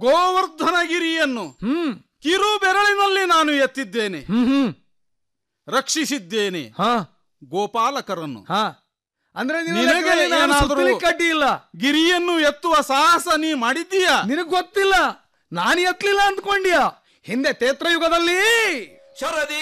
ಗೋವರ್ಧನಗಿರಿಯನ್ನು ಕಿರು ಬೆರಳಿನಲ್ಲಿ ನಾನು ಎತ್ತಿದ್ದೇನೆ, ರಕ್ಷಿಸಿದ್ದೇನೆ ಗೋಪಾಲಕರನ್ನು. ಅಂದ್ರೆ ನಿನಗೆ ಏನಾದರೂ ಕಡ್ಡಿ ಇಲ್ಲ, ಗಿರಿಯನ್ನು ಎತ್ತುವ ಸಾಹಸ ನೀ ಮಾಡಿದ್ದೀಯಾ? ನಿನಗ್ ಗೊತ್ತಿಲ್ಲ, ನಾನು ಎತ್ತಲಿಲ್ಲ ಅಂದ್ಕೊಂಡ್ಯಾ? ಹಿಂದೆ ತೇತ್ರಯುಗದಲ್ಲಿ ಶರದಿ